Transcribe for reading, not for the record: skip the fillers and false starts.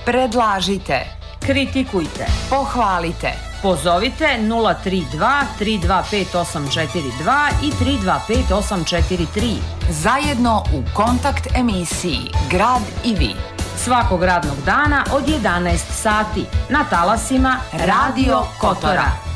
Predlažite, kritikujte, pohvalite. Pozovite 032 325 842 i 325 843. Zajedno u kontakt emisiji Grad i vi. Svakog radnog dana od 11 sati na talasima Radio Kotora.